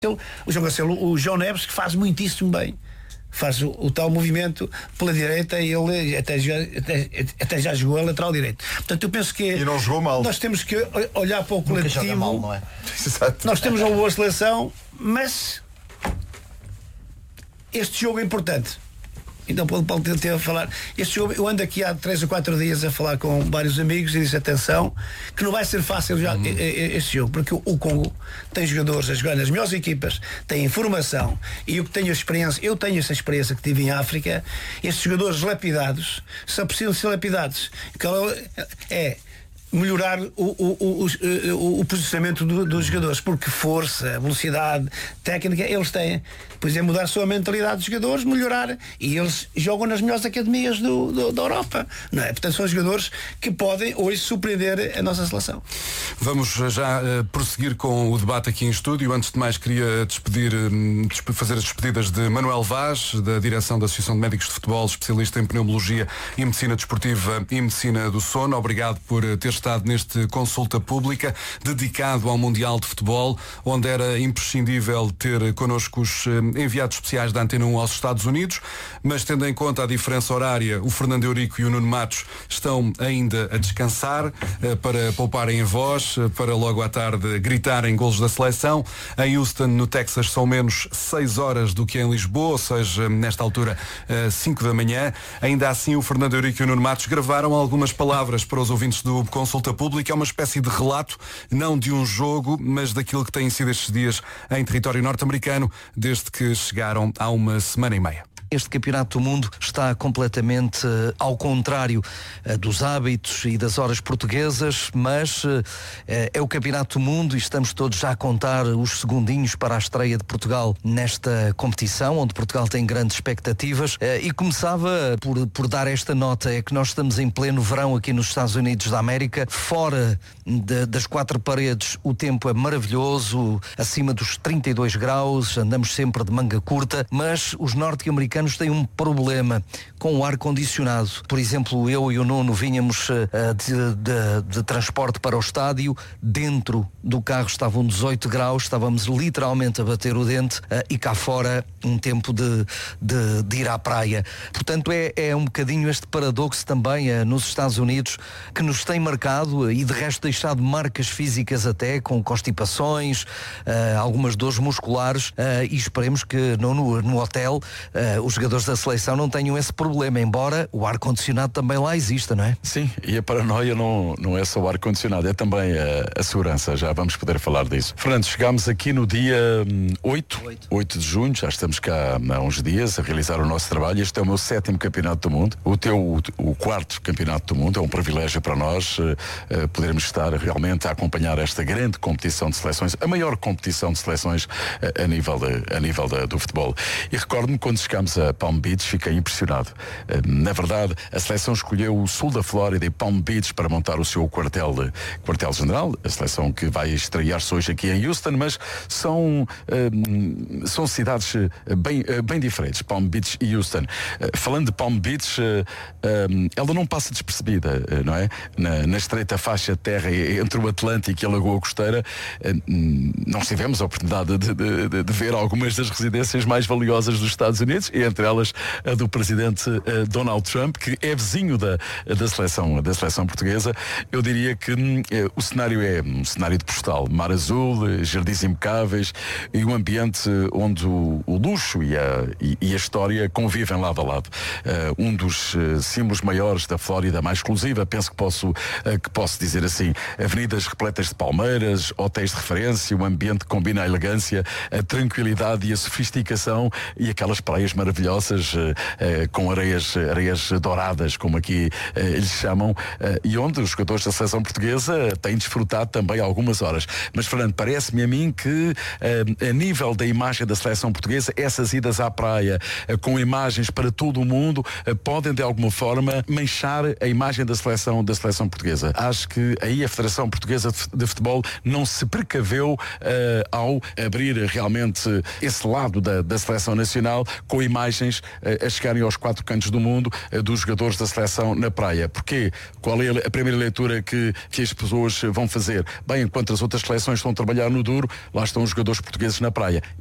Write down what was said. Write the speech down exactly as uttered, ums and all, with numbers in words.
O João Cancelo, o João Neves, que faz muitíssimo bem. Faz o, o tal movimento pela direita e ele até já, até, até já jogou a lateral direito. Portanto, eu penso que e não jogou mal. Nós temos que olhar para o coletivo. Nunca joga mal, não é? Exato. Nós temos uma boa seleção, mas este jogo é importante. Então pode, pode ter a falar. Este jogo, eu ando aqui há três ou quatro dias a falar com vários amigos e disse atenção, que não vai ser fácil já uhum. este jogo, porque o, o Congo tem jogadores a jogar nas melhores equipas, tem informação, e eu que tenho experiência, eu tenho essa experiência que tive em África, estes jogadores lapidados só precisam ser lapidados. É melhorar o, o, o, o, o posicionamento do, dos jogadores, porque força, velocidade, técnica eles têm. Pois é mudar a sua mentalidade dos jogadores, melhorar, e eles jogam nas melhores academias do, do, da Europa, não é? Portanto, são jogadores que podem hoje surpreender a nossa seleção. Vamos já uh, prosseguir com o debate aqui em estúdio. Antes de mais, queria despedir, uh, fazer as despedidas de Manuel Vaz, da direção da Associação de Médicos de Futebol, especialista em pneumologia e medicina desportiva e medicina do sono. Obrigado por ter estado neste consulta pública dedicado ao Mundial de Futebol, onde era imprescindível ter connosco os uh, enviados especiais da Antena um aos Estados Unidos, mas tendo em conta a diferença horária, o Fernando Eurico e o Nuno Matos estão ainda a descansar uh, para pouparem a voz, uh, para logo à tarde gritarem golos da seleção. Em Houston, no Texas, são menos seis horas do que em Lisboa, ou seja, nesta altura uh, cinco da manhã. Ainda assim, o Fernando Eurico e o Nuno Matos gravaram algumas palavras para os ouvintes do Consulta Pública. É uma espécie de relato, não de um jogo, mas daquilo que têm sido estes dias em território norte-americano, desde que chegaram há uma semana e meia. Este campeonato do mundo está completamente uh, ao contrário uh, dos hábitos e das horas portuguesas, mas uh, é o campeonato do mundo e estamos todos já a contar os segundinhos para a estreia de Portugal nesta competição, onde Portugal tem grandes expectativas. Uh, e começava por, por dar esta nota, é que nós estamos em pleno verão aqui nos Estados Unidos da América, fora de, das quatro paredes o tempo é maravilhoso, acima dos trinta e dois graus, andamos sempre de manga curta, mas os norte-americanos têm um problema com o ar-condicionado. Por exemplo, eu e o Nuno vínhamos uh, de, de, de transporte para o estádio, dentro do carro estavam dezoito graus, estávamos literalmente a bater o dente, uh, e cá fora um tempo de, de, de ir à praia. Portanto, é, é um bocadinho este paradoxo também uh, nos Estados Unidos, que nos tem marcado uh, e de resto deixado marcas físicas até, com constipações, uh, algumas dores musculares, uh, e esperemos que no, no, no hotel uh, os jogadores da seleção não tenham esse problema, embora o ar-condicionado também lá exista, não é? Sim, e a paranoia não, não é só o ar-condicionado, é também a, a segurança, já vamos poder falar disso. Fernando, chegámos aqui no dia oito, oito de junho, já estamos cá há uns dias a realizar o nosso trabalho. Este é o meu sétimo campeonato do mundo, o teu o, o quarto campeonato do mundo. É um privilégio para nós uh, uh, podermos estar realmente a acompanhar esta grande competição de seleções, a maior competição de seleções uh, a nível, de, a nível de, do futebol. E recordo-me quando chegámos a Palm Beach, fiquei impressionado. Na verdade, a seleção escolheu o sul da Flórida e Palm Beach para montar o seu quartel, quartel general, a seleção que vai estrear-se hoje aqui em Houston, mas são, são cidades bem, bem diferentes, Palm Beach e Houston. Falando de Palm Beach, ela não passa despercebida, não é? Na, na estreita faixa de terra entre o Atlântico e a Lagoa Costeira, nós tivemos a oportunidade de, de, de, de ver algumas das residências mais valiosas dos Estados Unidos, e entre elas a do presidente uh, Donald Trump, que é vizinho da, da, seleção, da seleção portuguesa. Eu diria que uh, o cenário é um cenário de postal, mar azul, uh, jardins impecáveis e um ambiente onde o, o luxo e a, e, e a história convivem lado a lado. Uh, um dos uh, símbolos maiores da Flórida, mais exclusiva, penso que posso, uh, que posso dizer assim, avenidas repletas de palmeiras, hotéis de referência, um ambiente que combina a elegância, a tranquilidade e a sofisticação, e aquelas praias maravilhosas, uh, uh, com areias, areias douradas, como aqui uh, eles chamam, uh, e onde os jogadores da seleção portuguesa têm desfrutado também algumas horas. Mas, Fernando, parece-me a mim que uh, a nível da imagem da seleção portuguesa, essas idas à praia uh, com imagens para todo o mundo uh, podem de alguma forma manchar a imagem da seleção, da seleção portuguesa. Acho que aí a Federação Portuguesa de Futebol não se precaveu uh, ao abrir realmente esse lado da, da seleção nacional com imagens imagens uh, a chegarem aos quatro cantos do mundo uh, dos jogadores da seleção na praia. Porquê? Qual é a primeira leitura que, que as pessoas vão fazer? Bem, enquanto as outras seleções estão a trabalhar no duro, lá estão os jogadores portugueses na praia.